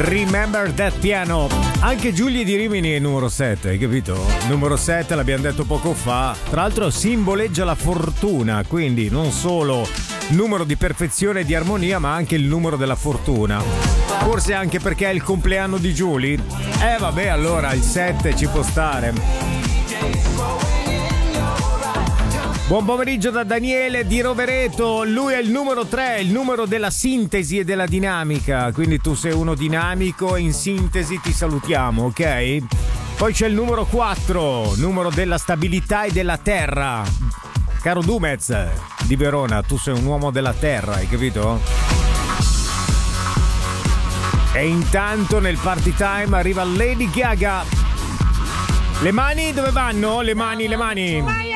Remember That Piano. Anche Giulia di Rimini è numero 7, hai capito? Numero 7 l'abbiamo detto poco fa. Tra l'altro simboleggia la fortuna, quindi non solo numero di perfezione e di armonia, ma anche il numero della fortuna. Forse anche perché è il compleanno di Giulia. Vabbè, allora il 7 ci può stare. Buon pomeriggio da Daniele di Rovereto, lui è il numero 3, il numero della sintesi e della dinamica, quindi tu sei uno dinamico e in sintesi ti salutiamo, ok? Poi c'è il numero 4, numero della stabilità e della terra. Caro Dumez di Verona, tu sei un uomo della terra, hai capito? E intanto nel party time arriva Lady Gaga. Le mani dove vanno? Le mani.